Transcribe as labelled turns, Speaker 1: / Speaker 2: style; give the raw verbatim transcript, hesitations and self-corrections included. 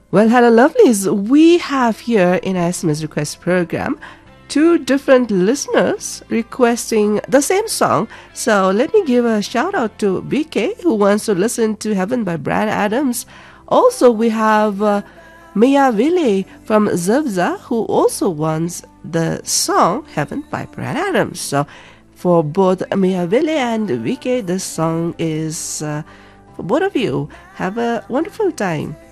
Speaker 1: Well, hello, lovelies. We have here in our S M S request program two different listeners requesting the same song. So let me give a shout out to B K, who wants to listen to Heaven by Bryan Adams. Also, we have uh, Mia Ville from Zevza, who also wants the song Heaven by Bryan Adams. So for both Mia Ville and V K, this song is uh, for both of you. Have a wonderful time.